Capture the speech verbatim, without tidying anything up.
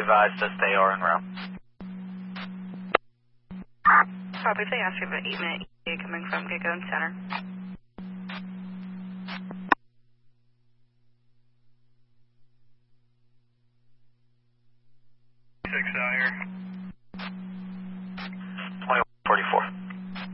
advised to stay or en route. Copy, they asked you about eight minute E A coming from Gecko and Center. Six out here.